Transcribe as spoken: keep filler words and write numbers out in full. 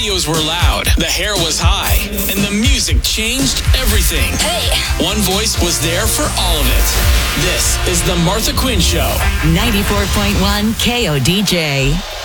radios were loud, the hair was high, and the music changed everything. Hey! One voice was there for all of it. This is The Martha Quinn Show. ninety-four point one K O D J.